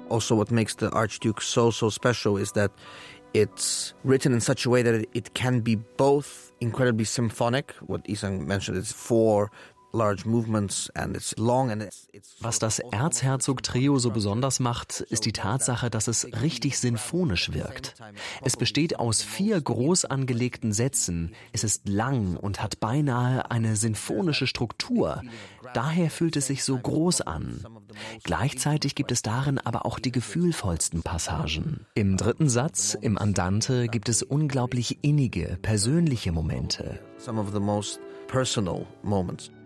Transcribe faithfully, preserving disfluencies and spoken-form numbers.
Also what makes the Archduke so, so special is that it's written in such a way that it can be both incredibly symphonic, what Ihsang mentioned, it's four large movements and it's long and it's, it's Was das Erzherzog-Trio so besonders macht, ist die Tatsache, dass es richtig sinfonisch wirkt. Es besteht aus vier groß angelegten Sätzen, es ist lang und hat beinahe eine sinfonische Struktur. Daher fühlt es sich so groß an. Gleichzeitig gibt es darin aber auch die gefühlvollsten Passagen. Im dritten Satz, im Andante, gibt es unglaublich innige, persönliche Momente. Some of the most personal moments.